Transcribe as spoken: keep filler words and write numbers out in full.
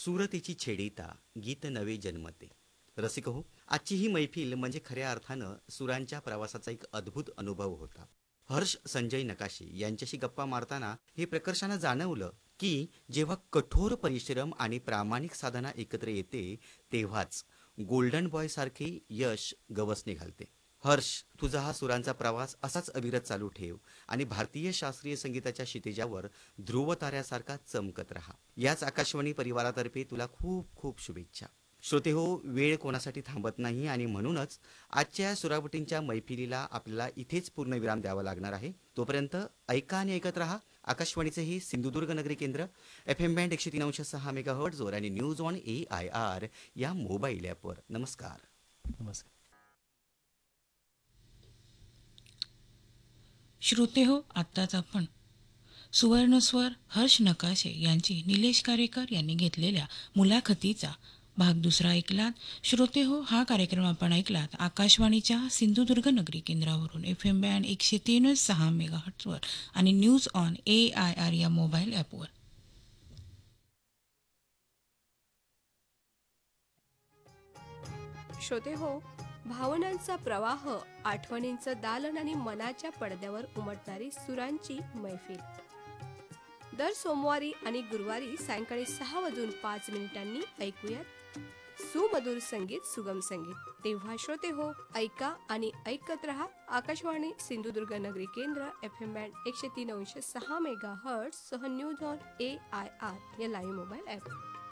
सुरतेची छेडिता गीत नवे जन्मते. रसिक हो, आजची ही मैफिल म्हणजे खऱ्या अर्थानं सुरांच्या प्रवासाचा एक अद्भुत अनुभव होता. हर्ष संजय नकाशे यांच्याशी गप्पा मारताना हे प्रकर्षानं जाणवलं की जेव्हा कठोर परिश्रम आणि प्रामाणिक साधना एकत्र येते तेव्हाच गोल्डन बॉय सारखे यश गवसणी घालते. हर्ष, तुझा हा सुरांचा प्रवास असाच अविरत चालू ठेव आणि भारतीय शास्त्रीय संगीताच्या क्षितिजावर ध्रुव ताऱ्यासारखा चमकत राहा. याच आकाशवाणी परिवारातर्फे तुला खूप खूप शुभेच्छा. श्रोते हो, वेळ कोणासाठी थांबत नाही आणि म्हणूनच आजच्या सुरावटींच्या मैफिलीला आपल्याला इथेच पूर्णविराम द्यावा लागणार आहे. तोपर्यंत ऐका आणि ऐकत राहा आकाशवाणीचे हे सिंधुदुर्ग नगरी केंद्र एफ एम बँड एकशे तीन अंश सहा मेगा हर्ट्झवर आणि news on A I R या मोबाईल ॲपवर. नमस्कार. नमस्कार. श्रोते हो, आत्ताच आपण सुवर्णस्वर हर्ष नकाशे यांची निलेश कारेकर यांनी घेतलेल्या मुलाखतीचा भाग दुसरा ऐकलात. श्रोते हो, हा कार्यक्रम आपण ऐकलात आकाशवाणीच्या सिंधुदुर्ग नगरी केंद्रावरून एफ एम बँड एकशे तीन सहा मेगा हर्ट्झवर आणि news on A I R या मोबाईल ॲपवर. श्रोते हो, भावनांचा प्रवाह, आठवणींचं दालन आणि मनाच्या पडद्यावर उमटणारी सुरांची मैफिल दर सोमवारी आणि गुरुवारी सायंकाळी सहा वाजून पाच मिनिटांनी ऐकूयात सुमधुर संगीत, सुगम संगीत. तेव्हा श्रोते हो, ऐका आणि ऐकत रहा आकाशवाणी सिंधुदुर्ग नगरी केंद्र एफ एम बँड एकशे तीन अंश सहा मेगा हर्ट्झ सह news on A I R या लाईव्ह मोबाईल ॲप.